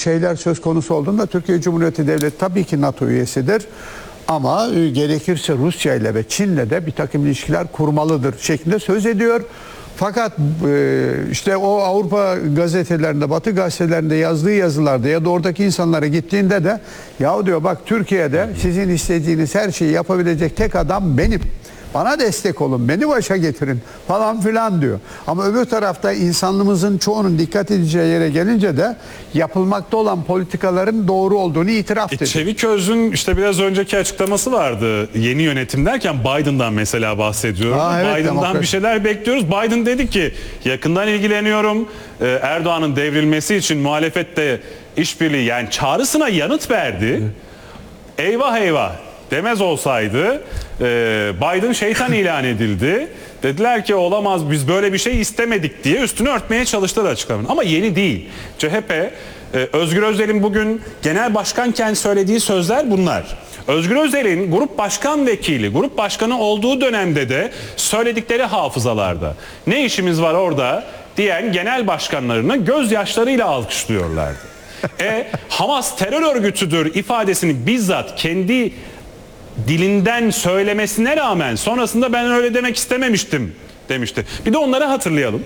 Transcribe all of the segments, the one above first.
şeyler söz konusu olduğunda Türkiye Cumhuriyeti Devleti tabii ki NATO üyesidir. Ama gerekirse Rusya ile ve Çin'le de bir takım ilişkiler kurmalıdır şeklinde söz ediyor. Fakat işte o Avrupa gazetelerinde, Batı gazetelerinde yazdığı yazılarda ya da oradaki insanlara gittiğinde de yahu diyor bak Türkiye'de sizin istediğiniz her şeyi yapabilecek tek adam benim. Bana destek olun, beni başa getirin falan filan diyor. Ama öbür tarafta insanlığımızın çoğunun dikkat edeceği yere gelince de yapılmakta olan politikaların doğru olduğunu itiraf ediyor. Çeviköz'ün işte biraz önceki açıklaması vardı. Yeni yönetim derken Biden'dan mesela bahsediyorum. Evet, Biden'dan bir şeyler bekliyoruz. Biden dedi ki yakından ilgileniyorum. Erdoğan'ın devrilmesi için muhalefette işbirliği yani çağrısına yanıt verdi. Eyvah eyvah demez olsaydı Biden şeytan ilan edildi. Dediler ki olamaz biz böyle bir şey istemedik diye üstünü örtmeye çalıştılar açıklamanın. Ama yeni değil. CHP, Özgür Özel'in bugün genel başkanken söylediği sözler bunlar. Özgür Özel'in grup başkan vekili, grup başkanı olduğu dönemde de söyledikleri hafızalarda. Ne işimiz var orada diyen genel başkanlarını gözyaşlarıyla alkışlıyorlardı. Hamas terör örgütüdür ifadesini bizzat kendi dilinden söylemesine rağmen sonrasında ben öyle demek istememiştim demişti. Bir de onları hatırlayalım.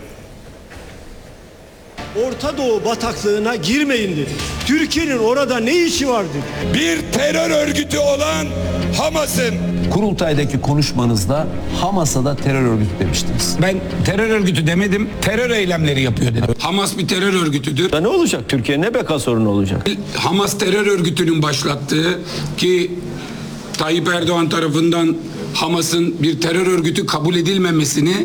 Orta Doğu bataklığına girmeyin dedi. Türkiye'nin orada ne işi var dedi. Bir terör örgütü olan Hamas'ın. Kurultaydaki konuşmanızda Hamas'a da terör örgütü demiştiniz. Ben terör örgütü demedim, terör eylemleri yapıyor dedim. Hamas bir terör örgütüdür. Ne olacak? Türkiye ne beka sorunu olacak? Hamas terör örgütünün başlattığı ki Tayyip Erdoğan tarafından Hamas'ın bir terör örgütü kabul edilmemesini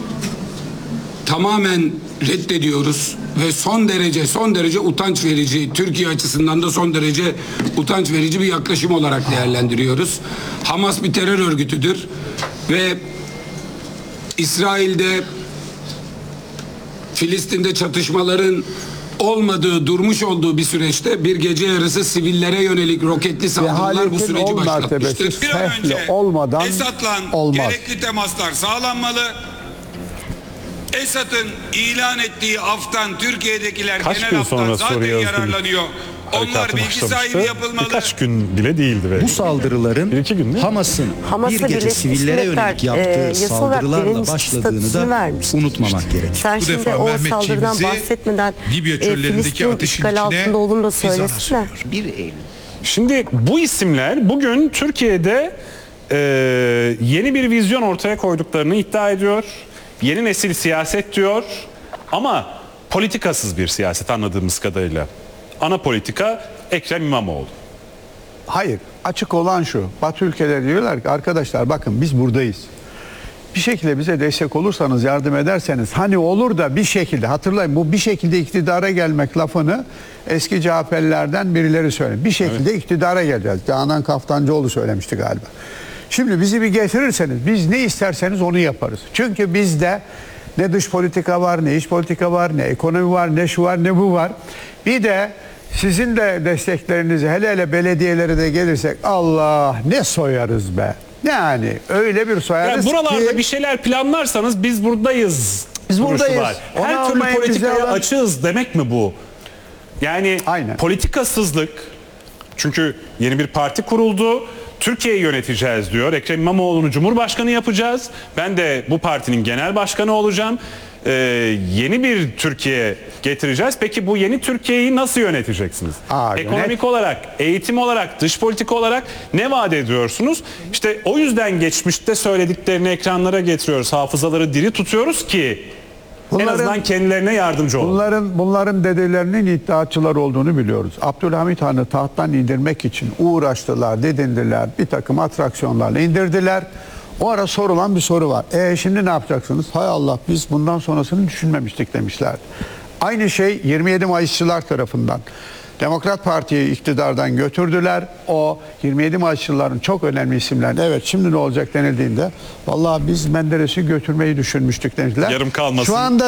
tamamen reddediyoruz ve son derece utanç verici, Türkiye açısından da son derece utanç verici bir yaklaşım olarak değerlendiriyoruz. Hamas bir terör örgütüdür ve İsrail'de, Filistin'de çatışmaların olmadığı, durmuş olduğu bir süreçte bir gece yarısı sivillere yönelik roketli saldırılar bu süreci başlatmıştır. Bir an önce olmadan Esad'la olmaz. gerekli temaslar sağlanmalı. Esad'ın ilan ettiği aftan Türkiye'dekiler genel aftan zaten yararlanıyor. Onlar bilgi sahibi yapılmalı. Birkaç gün bile değildi. Ve Bu saldırıların Hamas'ın bir gece sivillere yönelik yaptığı saldırılarla başladığını da unutmamak gerek. Sen şimdi o saldırıdan bahsetmeden Libya çöllerindeki Filistin ateşin işgal altında olduğunu da söylesene. 1 Eylül. Şimdi bu isimler bugün Türkiye'de yeni bir vizyon ortaya koyduklarını iddia ediyor. Yeni nesil siyaset diyor ama politikasız bir siyaset anladığımız kadarıyla. Ana politika Ekrem İmamoğlu. Hayır, açık olan şu. Batı ülkeleri diyorlar ki arkadaşlar bakın biz buradayız. Bir şekilde bize destek olursanız, yardım ederseniz hani olur da bir şekilde hatırlayın bu bir şekilde iktidara gelmek lafını eski CHP'lilerden birileri söyledi. Bir şekilde iktidara geleceğiz. Canan Kaftancıoğlu söylemişti galiba. Şimdi bizi bir getirirseniz biz ne isterseniz onu yaparız. Çünkü bizde ne dış politika var, ne iç politika var, ne ekonomi var, ne şu var, ne bu var. Bir de sizin de desteklerinizi hele hele belediyelere de gelirsek Allah ne soyarız be. Yani öyle bir soyarız yani buralarda ki, bir şeyler planlarsanız biz buradayız. Biz buradayız. Var. Her türlü politikaya açığız demek mi bu? Yani aynen. Politikasızlık. Çünkü yeni bir parti kuruldu. Türkiye'yi yöneteceğiz diyor. Ekrem İmamoğlu'nu Cumhurbaşkanı yapacağız. Ben de bu partinin genel başkanı olacağım. Yeni bir Türkiye getireceğiz. Peki bu yeni Türkiye'yi nasıl yöneteceksiniz? Ekonomik olarak, eğitim olarak, dış politika olarak ne vaat ediyorsunuz? İşte o yüzden geçmişte söylediklerini ekranlara getiriyoruz. Hafızaları diri tutuyoruz ki en azından kendilerine yardımcı olun. Bunların dedelerinin iddiaçılar olduğunu biliyoruz. Abdülhamit Han'ı tahttan indirmek için uğraştılar, didindiler, bir takım atraksiyonlarla indirdiler. O ara sorulan bir soru var. Şimdi ne yapacaksınız? Hay Allah biz bundan sonrasını düşünmemiştik demişlerdi. Aynı şey 27 Mayısçılar tarafından. Demokrat Parti'yi iktidardan götürdüler. O 27 Mayısçıların çok önemli isimler. Evet şimdi ne olacak denildiğinde vallahi biz Menderes'i götürmeyi düşünmüştük demişler. Yarım kalmasın.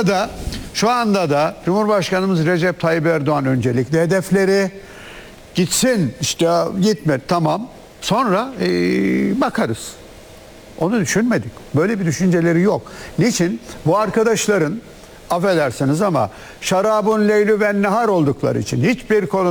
Şu anda da Cumhurbaşkanımız Recep Tayyip Erdoğan öncelikli hedefleri gitsin işte gitme tamam sonra bakarız. Onu düşünmedik. Böyle bir düşünceleri yok. Niçin? Bu arkadaşların affedersiniz ama şarabun leylü ve nehar oldukları için hiçbir konu